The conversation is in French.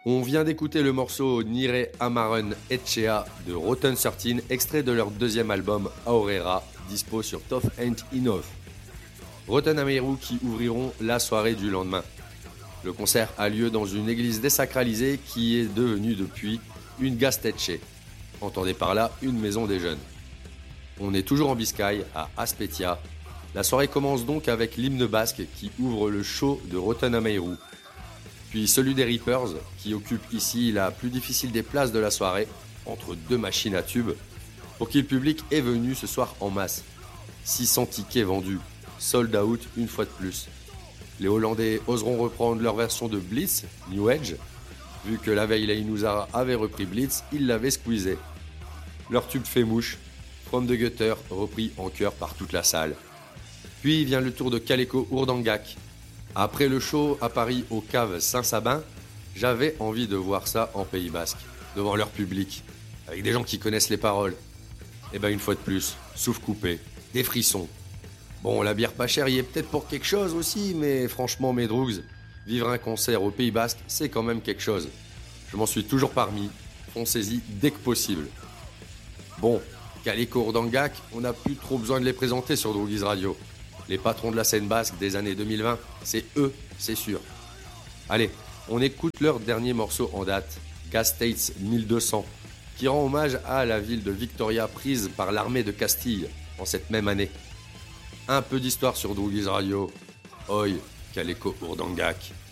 On vient d'écouter le morceau Nire Amaren Etchea de Rotten 13, extrait de leur deuxième album Aurrera, dispo sur Tough Ain't Enough. Rotten Amaru qui ouvriront la soirée du lendemain. Le concert a lieu dans une église désacralisée qui est devenue depuis une gasteche. Entendez par là une maison des jeunes. On est toujours en Biscaye, à Aspetia. La soirée commence donc avec l'hymne basque qui ouvre le show de Rotten Amaru. Puis celui des Reapers, qui occupe ici la plus difficile des places de la soirée, entre deux machines à tubes, pour qui le public est venu ce soir en masse. 600 tickets vendus, sold out une fois de plus. Les Hollandais oseront reprendre leur version de Blitz, New Age. Vu que la veille Lay Nouzara avait repris Blitz, ils l'avaient squeezé. Leur tube fait mouche, From the Gutter repris en chœur par toute la salle. Puis vient le tour de Kaleko Ourdangak. Après le show à Paris aux caves Saint-Sabin, j'avais envie de voir ça en Pays Basque, devant leur public, avec des gens qui connaissent les paroles. Et ben une fois de plus, souffle coupé, des frissons. Bon, la bière pas chère y est peut-être pour quelque chose aussi, mais franchement mes droogs, vivre un concert au Pays Basque, c'est quand même quelque chose. Je m'en suis toujours parmi, foncez-y dès que possible. Bon, Kaleko Ourdangak, on n'a plus trop besoin de les présenter sur Droogies Radio. Les patrons de la scène basque des années 2020, c'est eux, c'est sûr. Allez, on écoute leur dernier morceau en date, Gastates 1200, qui rend hommage à la ville de Victoria prise par l'armée de Castille en cette même année. Un peu d'histoire sur Droogies Radio. Oi, Kaleko Ourdangak.